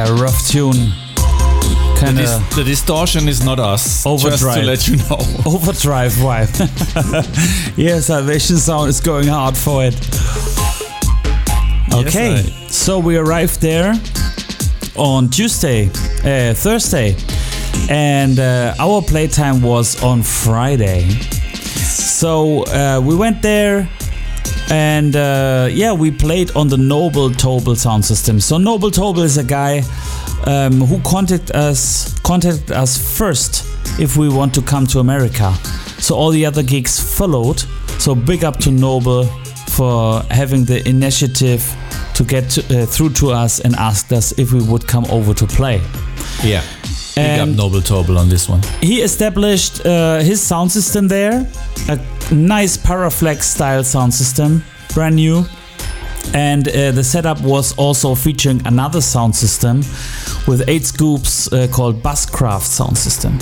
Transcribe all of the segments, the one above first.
rough tune. The distortion is not us. Overdrive. Just to let you know. Overdrive vibe. Yeah, Salvation Sound is going hard for it. Okay, so we arrived there on Thursday, and our playtime was on Friday. So we went there, and we played on the Noble Tobel sound system. So Noble Tobel is a guy who contacted us first if we want to come to America. So all the other gigs followed. So big up to Noble for having the initiative to get through to us and asked us if we would come over to play. Yeah. Big up Noble Tobel on this one. He established his sound system there, a nice Paraflex style sound system, brand new. And the setup was also featuring another sound system with 8 scoops called Basscraft sound system.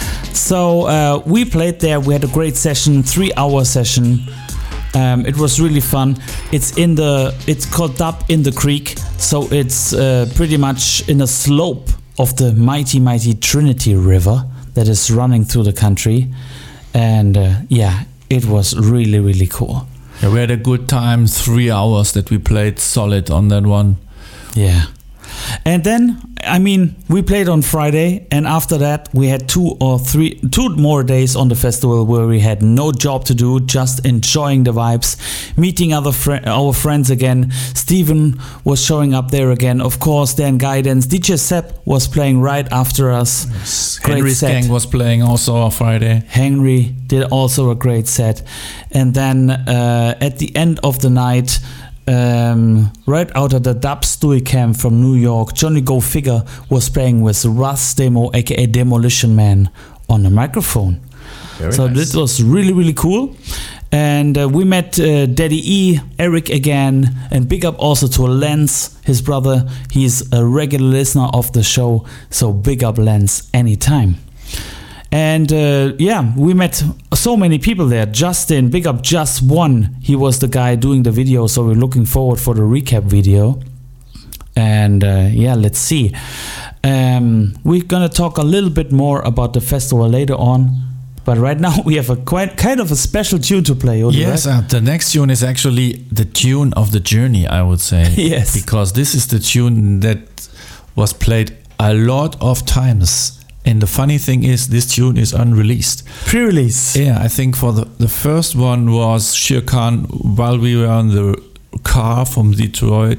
So we played there, we had a great session, 3-hour session. It was really fun. It's called Dub in the Creek, so it's pretty much in a slope of the mighty Trinity River that is running through the country. And it was really cool. Yeah, we had a good time, 3 hours that we played solid on that one. Yeah. And then, we played on Friday, and after that we had 2 more days on the festival where we had no job to do, just enjoying the vibes, meeting our friends again. Steven was showing up there again, of course, Dan Guidance. DJ Sepp was playing right after us. Yes. Henry's gang was playing also on Friday. Henry did also a great set. And then at the end of the night, right out of the Dub Stewie camp from New York, Johnny Go Figure was playing with Russ Demo, aka Demolition Man, on the microphone. Very nice. This was really cool. And we met Daddy E, Eric again, and big up also to Lance, his brother. He's a regular listener of the show, so big up Lance anytime. And we met so many people there. Justin, big up Just One. He was the guy doing the video, so we're looking forward for the recap video. And let's see. We're gonna talk a little bit more about the festival later on. But right now we have a kind of a special tune to play. Yes, right? The next tune is actually the tune of the journey, I would say. Yes. Because this is the tune that was played a lot of times. And the funny thing is, this tune is unreleased. Pre-release. Yeah, I think for the first one was Shere Khan while we were on the car from Chicago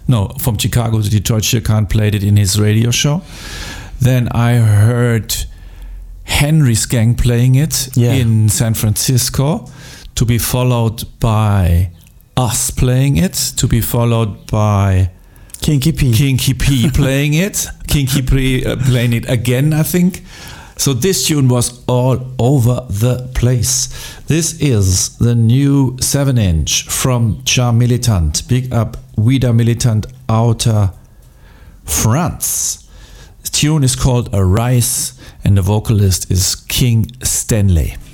to Detroit. Shere Khan played it in his radio show. Then I heard Henry's gang playing it in San Francisco, to be followed by us playing it, to be followed by Kinky P playing it. Kinky P playing it again, I think. So this tune was all over the place. This is the new 7-inch from Charm Militant. Big up Vida Militant outer France. The tune is called Arise, and the vocalist is King Stanley.